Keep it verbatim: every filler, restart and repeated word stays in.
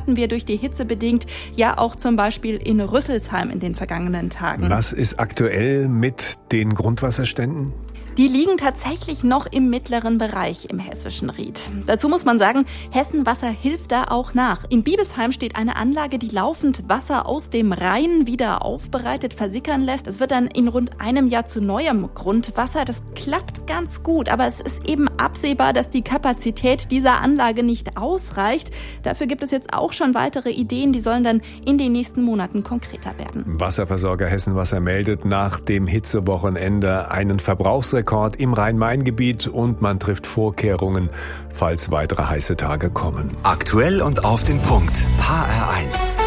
hatten wir durch die Hitze bedingt ja auch zum Beispiel in Rüsselsheim in den vergangenen Tagen. Was ist aktuell mit den Grundwasserständen? Die liegen tatsächlich noch im mittleren Bereich im hessischen Ried. Dazu muss man sagen, Hessen Wasser hilft da auch nach. In Biebesheim steht eine Anlage, die laufend Wasser aus dem Rhein wieder aufbereitet versickern lässt. Es wird dann in rund einem Jahr zu neuem Grundwasser. Das klappt ganz gut, aber es ist eben absehbar, dass die Kapazität dieser Anlage nicht ausreicht. Dafür gibt es jetzt auch schon weitere Ideen, die sollen dann in den nächsten Monaten konkreter werden. Wasserversorger Hessen Wasser meldet nach dem Hitzewochenende einen Verbrauchsrekord im Rhein-Main-Gebiet und man trifft Vorkehrungen, falls weitere heiße Tage kommen. Aktuell und auf den Punkt. H R eins.